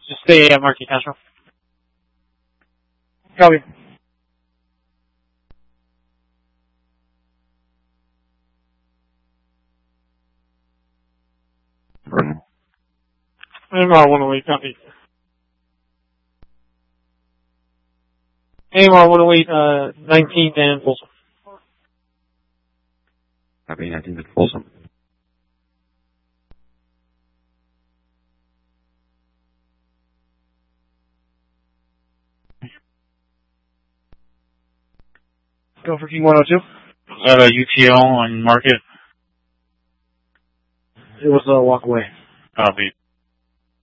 Just stay at Marquis Castro. Copy. AMR 108, copy. AMR 108, 19 and Folsom. Copy, 19 at Folsom. Go for King 102. UTL on Market. It was a walk away. Copy.